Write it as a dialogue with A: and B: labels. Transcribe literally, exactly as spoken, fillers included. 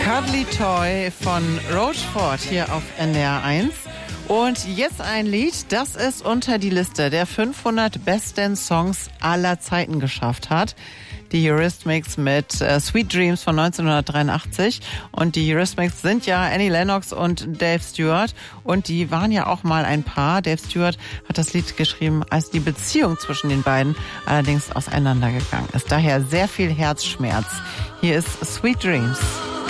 A: Cuddly Toy von Rochefort hier auf N D R eins. Und jetzt ein Lied, das es unter die Liste der fünfhundert besten Songs aller Zeiten geschafft hat. Die Eurythmics mit äh, Sweet Dreams von neunzehnhundertdreiundachtzig. Und die Eurythmics sind ja Annie Lennox und Dave Stewart. Und die waren ja auch mal ein Paar. Dave Stewart hat das Lied geschrieben, als die Beziehung zwischen den beiden allerdings auseinandergegangen ist. Daher sehr viel Herzschmerz. Hier ist Sweet Dreams.